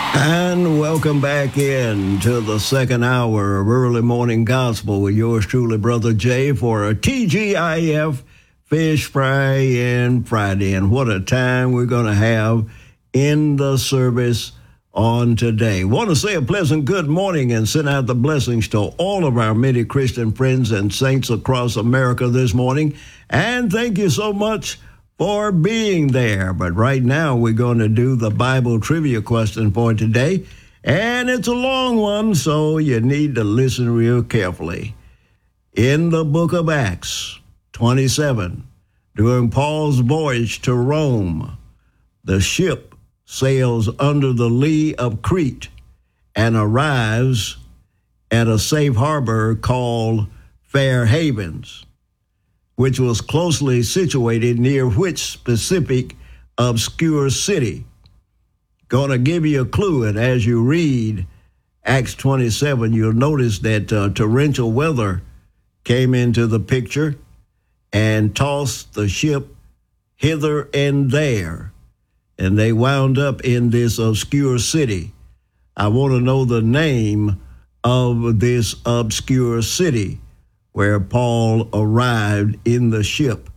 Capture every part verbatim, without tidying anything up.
And welcome back in to the second hour of Early Morning Gospel with yours truly, Brother Jay, for a T G I F Fish Fry and Friday. And what a time we're going to have in the service on today. Want to say a pleasant good morning and send out the blessings to all of our many Christian friends and saints across America this morning. And thank you so much for being there. But right now we're going to do the Bible trivia question for today, and it's a long one, so you need to listen real carefully. In the book of Acts twenty-seven, during Paul's voyage to Rome, the ship sails under the lee of Crete and arrives at a safe harbor called Fair Havens, which was closely situated near which specific obscure city? Going to give you a clue, and as you read Acts twenty-seven, you'll notice that uh, torrential weather came into the picture and tossed the ship hither and there, and they wound up in this obscure city. I want to know the name of this obscure city where Paul arrived in the ship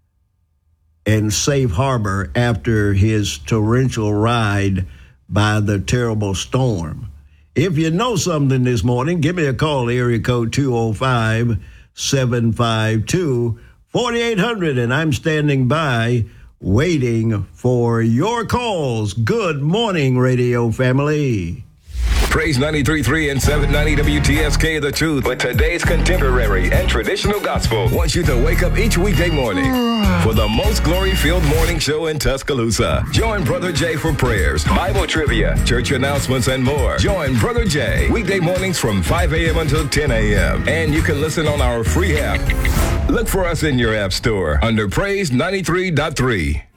in safe harbor after his torrential ride by the terrible storm. If you know something this morning, give me a call, area code two oh five, seven five two, four eight hundred, and I'm standing by waiting for your calls. Good morning, radio family. Praise ninety-three point three and seven ninety W T S K The Truth with today's contemporary and traditional gospel. Wants you to wake up each weekday morning for the most glory-filled morning show in Tuscaloosa. Join Brother Jay for prayers, Bible trivia, church announcements, and more. Join Brother Jay weekday mornings from five a.m. until ten a.m. And you can listen on our free app. Look for us in your app store under Praise ninety-three point three.